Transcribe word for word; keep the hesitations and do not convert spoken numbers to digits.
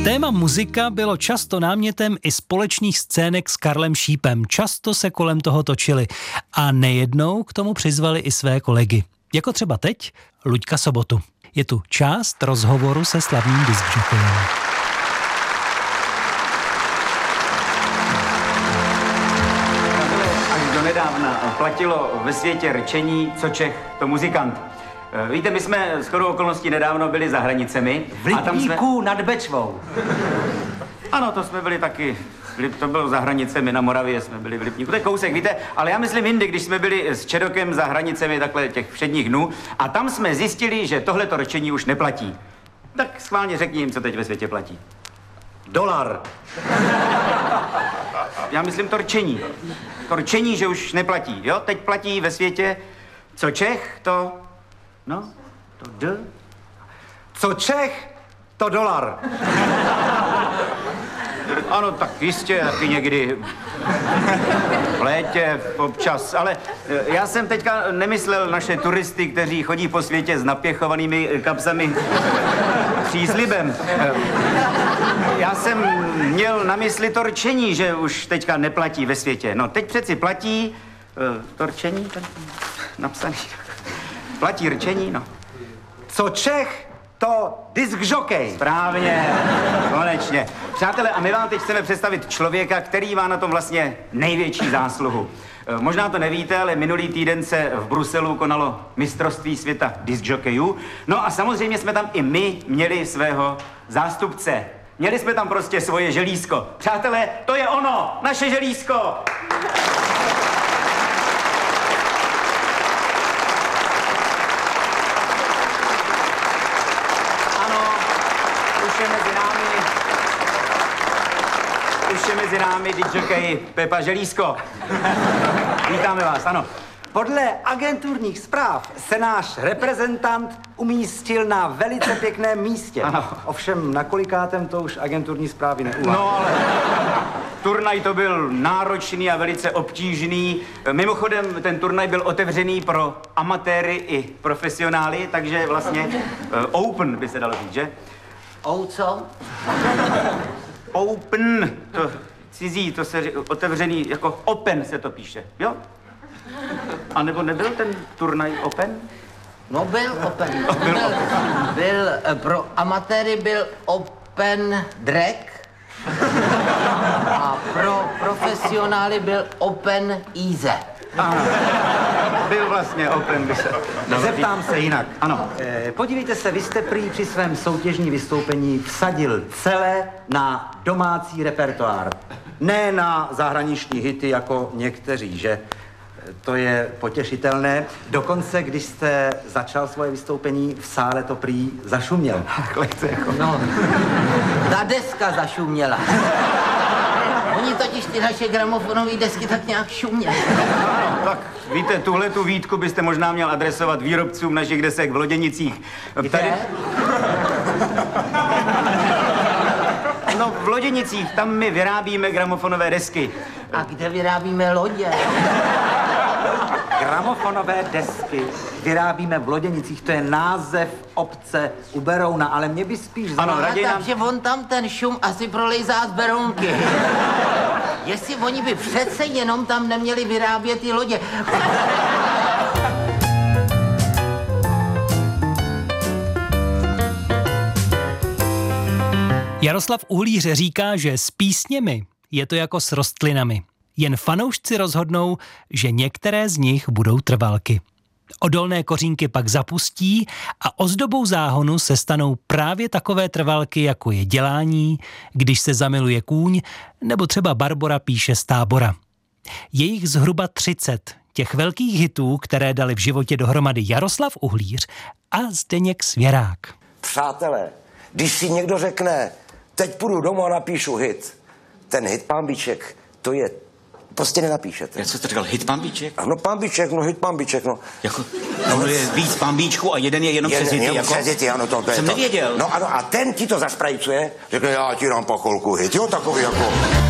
Téma muzika bylo často námětem i společných scének s Karlem Šípem. Často se kolem toho točili a nejednou k tomu přizvali i své kolegy. Jako třeba teď Luďka Sobotu. Je tu část rozhovoru se slavným diskžokyem. Až donedávna platilo ve světě rčení, co Čech, to muzikant. Víte, my jsme shodou okolností nedávno byli za hranicemi. V Lipníku jsme... nad Bečvou. Ano, to jsme byli taky. To bylo za hranicemi, na Moravě jsme byli v Lipníku. To je kousek, víte, ale já myslím jindy, když jsme byli s Čedokem za hranicemi takhle těch všedních dnů a tam jsme zjistili, že tohleto rčení už neplatí. Tak schválně řekni jim, co teď ve světě platí. Dolar. Já myslím to rčení. To rčení, že už neplatí, jo? Teď platí ve světě, co Čech, to... No, to D. Co Čech, to dolar. Ano, tak jistě, taky někdy v létě, občas, ale já jsem teďka nemyslel naše turisty, kteří chodí po světě s napěchovanými kapsami příslibem. Já jsem měl na mysli to rčení, že už teďka neplatí ve světě. No, teď přeci platí to rčení, ten napsaný. Platí rčení, no. Co Čech, to diskžokej. Správně, konečně. Přátelé, a my vám teď chceme představit člověka, který má na tom vlastně největší zásluhu. Možná to nevíte, ale minulý týden se v Bruselu konalo mistrovství světa diskžokejů. No a samozřejmě jsme tam i my měli svého zástupce. Měli jsme tam prostě svoje želízko. Přátelé, to je ono, naše želízko. Už je mezi námi diskžokej Pepa Želízko. Vítáme vás, ano. Podle agenturních zpráv se náš reprezentant umístil na velice pěkném místě. Ano. Ovšem na kolikátém to už agenturní zprávy neuvádějí. No ale turnaj to byl náročný a velice obtížný. Mimochodem ten turnaj byl otevřený pro amatéry i profesionály, takže vlastně uh, open by se dalo říct, že? O co? Open, to cizí, to se otevřený, jako open se to píše, jo? A nebo nebyl ten turnaj open? No byl open. Oh, byl, byl, open. byl, pro amatéry byl open drag a pro profesionály byl open easy. Aha. Byl vlastně open, by se... Zeptám se jinak. Ano. E, podívejte se, vy jste prý při svém soutěžní vystoupení vsadil celé na domácí repertoár. Ne na zahraniční hity jako někteří, že? To je potěšitelné. Dokonce, když jste začal svoje vystoupení, v sále to prý zašuměl. Jako... No, ta deska zašuměla. Oni totiž ty naše gramofonové desky tak nějak šuměly. No, tak víte, tuhle tu výtku byste možná měl adresovat výrobcům našich desek v Loděnicích. Tady... No, v Loděnicích, tam my vyrábíme gramofonové desky. A kde vyrábíme lodě? Gramofonové desky vyrábíme v Loděnicích, to je název obce u Berouna, ale mě by spíš ano, znamená... raději nám... Takže on tam ten šum asi prolejzá z Berounky. Jestli oni by přece jenom tam neměli vyrábět ty lodě. Jaroslav Uhlíř říká, že s písněmi je to jako s rostlinami. Jen fanoušci rozhodnou, že některé z nich budou trvalky. Odolné kořínky pak zapustí a ozdobou záhonu se stanou právě takové trvalky, jako je Dělání, Když se zamiluje kůň, nebo třeba Barbora píše z Tábora. Je jich zhruba třicet, těch velkých hitů, které dali v životě dohromady Jaroslav Uhlíř a Zdeněk Svěrák. Přátelé, když si někdo řekne, teď půjdu domů a napíšu hit, ten hit Pambiček, to je, prostě nenapíšete. Jak jste říkal, hit Pambiček? Ano, Pambiček, no hit Pambiček, no. Jako, no je víc Pambíčků a jeden je jenom Jeden, přes hity, jenom jako? přes hity, ano, to, to je Jsem to. nevěděl. No ano, a ten ti to zasprajcuje, řekne, já ti dám po chvilku hit, jo, takový jako...